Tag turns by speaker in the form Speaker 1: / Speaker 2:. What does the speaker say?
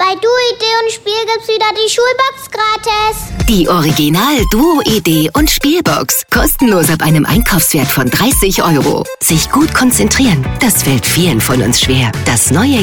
Speaker 1: bei Duo, Idee und Spiel gibt's wieder die Schulbox gratis.
Speaker 2: Die Original Duo, Idee und Spielbox. Kostenlos ab einem Einkaufswert von 30 €. Sich gut konzentrieren, das fällt vielen von uns schwer. Das neue